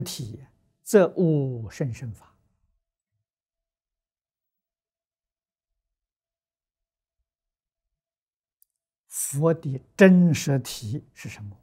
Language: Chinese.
体，则无甚深法。佛的真实体是什么？